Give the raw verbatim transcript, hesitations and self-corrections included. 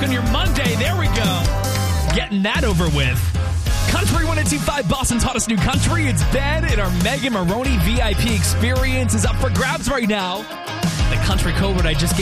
on your Monday. There we go. Getting that over with. Country one oh two point five, Boston's hottest new country. It's Ben, and our Megan Maroney V I P experience is up for grabs right now. The country code I just gave